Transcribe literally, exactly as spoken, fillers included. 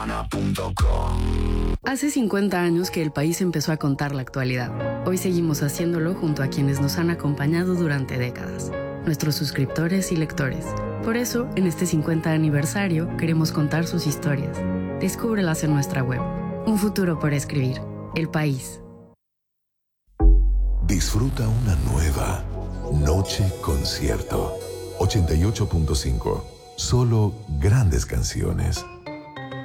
Urbana punto com. Hace cincuenta años que el país empezó a contar la actualidad. Hoy seguimos haciéndolo junto a quienes nos han acompañado durante décadas, nuestros suscriptores y lectores. Por eso, en este cincuenta aniversario, queremos contar sus historias. Descúbrelas en nuestra web. Un futuro por escribir. El País. Disfruta una nueva Noche Concierto. ochenta y ocho punto cinco. Solo grandes canciones.